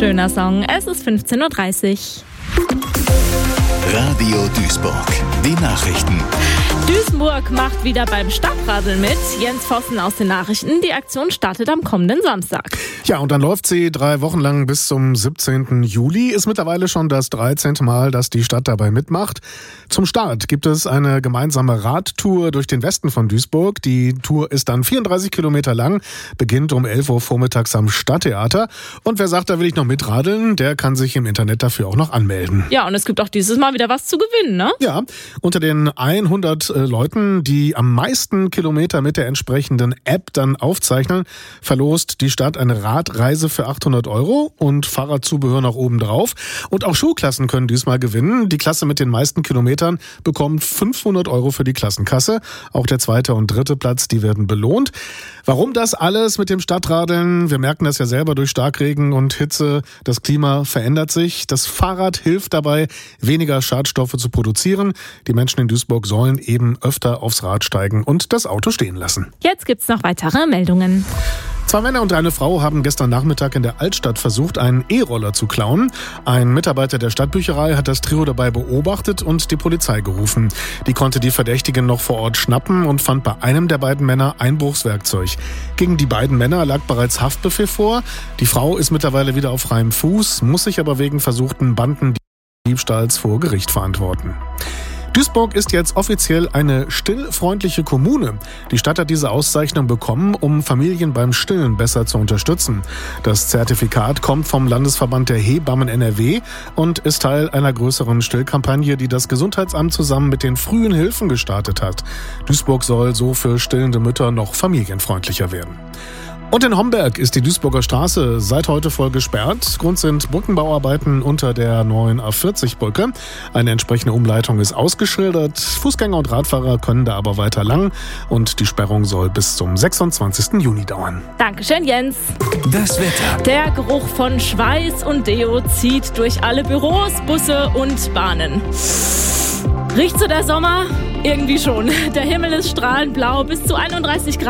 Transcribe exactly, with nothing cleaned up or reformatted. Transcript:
schöner Song. Es ist fünfzehn Uhr dreißig. Radio Duisburg, die Nachrichten. Duisburg macht wieder beim Stadtradeln mit. Jens Vossen aus den Nachrichten. Die Aktion startet am kommenden Samstag. Ja, und dann läuft sie drei Wochen lang bis zum siebzehnten Juli. Ist mittlerweile schon das dreizehnte Mal, dass die Stadt dabei mitmacht. Zum Start gibt es eine gemeinsame Radtour durch den Westen von Duisburg. Die Tour ist dann vierunddreißig Kilometer lang, beginnt um elf Uhr vormittags am Stadttheater. Und wer sagt, da will ich noch mitradeln, der kann sich im Internet dafür auch noch anmelden. Ja, und es gibt auch dieses Mal wieder was zu gewinnen, ne? Ja, unter den hundert äh, Leuten, die am meisten Kilometer mit der entsprechenden App dann aufzeichnen, verlost die Stadt eine Radreise für achthundert Euro und Fahrradzubehör noch oben drauf. Und auch Schulklassen können diesmal gewinnen. Die Klasse mit den meisten Kilometern bekommt fünfhundert Euro für die Klassenkasse. Auch der zweite und dritte Platz, die werden belohnt. Warum das alles mit dem Stadtradeln? Wir merken das ja selber durch Starkregen und Hitze. Das Klima verändert sich. Das Fahrrad hilft dabei, weniger Schadstoffe zu produzieren. Die Menschen in Duisburg sollen eben öfter aufs Rad steigen und das Auto stehen lassen. Jetzt gibt's noch weitere Meldungen. Zwei Männer und eine Frau haben gestern Nachmittag in der Altstadt versucht, einen E-Roller zu klauen. Ein Mitarbeiter der Stadtbücherei hat das Trio dabei beobachtet und die Polizei gerufen. Die konnte die Verdächtigen noch vor Ort schnappen und fand bei einem der beiden Männer Einbruchswerkzeug. Gegen die beiden Männer lag bereits Haftbefehl vor. Die Frau ist mittlerweile wieder auf freiem Fuß, muss sich aber wegen versuchten Bandendiebstahls vor Gericht verantworten. Duisburg ist jetzt offiziell eine stillfreundliche Kommune. Die Stadt hat diese Auszeichnung bekommen, um Familien beim Stillen besser zu unterstützen. Das Zertifikat kommt vom Landesverband der Hebammen N R W und ist Teil einer größeren Stillkampagne, die das Gesundheitsamt zusammen mit den frühen Hilfen gestartet hat. Duisburg soll so für stillende Mütter noch familienfreundlicher werden. Und in Homberg ist die Duisburger Straße seit heute voll gesperrt. Grund sind Brückenbauarbeiten unter der neuen A vierzig Brücke. Eine entsprechende Umleitung ist ausgeschildert. Fußgänger und Radfahrer können da aber weiter lang. Und die Sperrung soll bis zum sechsundzwanzigsten Juni dauern. Dankeschön, Jens. Das Wetter. Der Geruch von Schweiß und Deo zieht durch alle Büros, Busse und Bahnen. Riecht so der Sommer? Irgendwie schon. Der Himmel ist strahlend blau, bis zu einunddreißig Grad.